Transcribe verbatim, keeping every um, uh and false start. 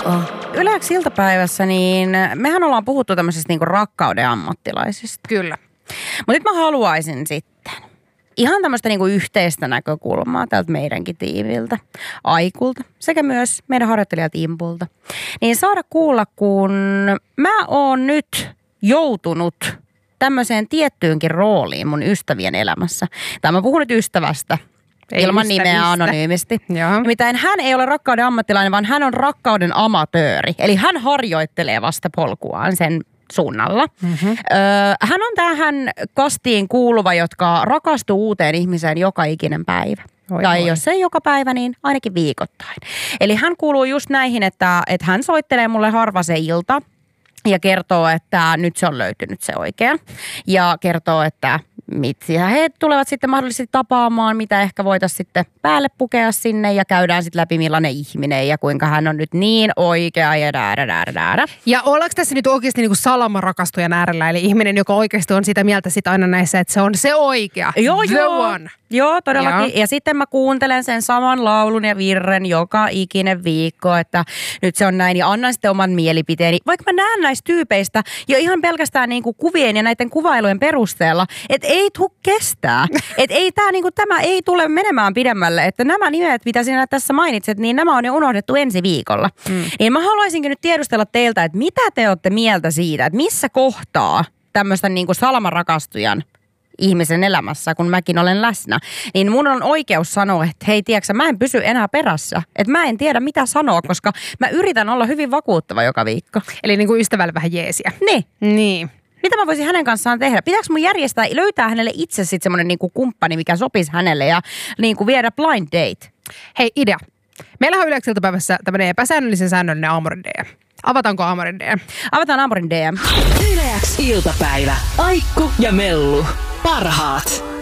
Yle X iltapäivässä, niin mehän ollaan puhuttu tämmöisistä niinku rakkauden ammattilaisista. Kyllä. Mutta nyt mä haluaisin sitten ihan tämmöistä niinku yhteistä näkökulmaa tältä meidänkin tiimiltä, Aikulta sekä myös meidän harjoittelijat Impulta. Niin saada kuulla, kun mä oon nyt joutunut tämmöiseen tiettyynkin rooliin mun ystävien elämässä. Tai mä puhun nyt ystävästä. Ei ilman ystävistä. Nimeä anonyymisti. Nimittäin hän ei ole rakkauden ammattilainen, vaan hän on rakkauden amatööri. Eli hän harjoittelee vasta polkuaan sen suunnalla. Mm-hmm. Öö, hän on tähän kastiin kuuluva, jotka rakastuu uuteen ihmiseen joka ikinen päivä. Oi, tai oi. Jos ei joka päivä, niin ainakin viikoittain. Eli hän kuuluu just näihin, että, että hän soittelee mulle harva se ilta ja kertoo, että nyt se on löytynyt se oikea. Ja kertoo, että mitä he tulevat sitten mahdollisesti tapaamaan, mitä ehkä voitaisiin sitten päälle pukea sinne ja käydään sitten läpi millainen ihminen ja kuinka hän on nyt niin oikea ja däädä, däädä, däädä. Ja ollaanko tässä nyt oikeasti niin kuin salamarakastujan äärellä, eli ihminen, joka oikeasti on sitä mieltä sit aina näissä, että se on se oikea, joo, the joo. one. Joo, todellakin. Joo. Ja sitten mä kuuntelen sen saman laulun ja virren joka ikinen viikko, että nyt se on näin ja annan sitten oman mielipiteeni. Vaikka mä näen näistä tyypeistä jo ihan pelkästään niinku kuvien ja näiden kuvailujen perusteella, että ei tuu kestää. Että ei tää niinku, tämä ei tule menemään pidemmälle, että nämä nimet, mitä sinä tässä mainitset, niin nämä on jo unohdettu ensi viikolla. Mm. Niin mä haluaisinkin nyt tiedustella teiltä, että mitä te olette mieltä siitä, että missä kohtaa tämmöistä niinku salamarakastujan ihmisen elämässä, kun mäkin olen läsnä, niin mun on oikeus sanoa, että hei, tiedätkö, mä en pysy enää perässä. Että mä en tiedä, mitä sanoa, koska mä yritän olla hyvin vakuuttava joka viikko. Eli niin kuin ystävälle vähän jeesiä. Niin. Niin. Mitä mä voisin hänen kanssaan tehdä? Pitääkö mun järjestää, löytää hänelle itse sitten semmoinen niinku kumppani, mikä sopisi hänelle ja niinku viedä blind date? Hei, idea. Meillä on Yle X iltapäivässä tämmöinen epäsäännöllisen säännöllinen aamurin D M. Avataanko aamurin D M? Avataan aamurin D M. Yle X iltapäivä. Aikku ja Mellu. Parhaat.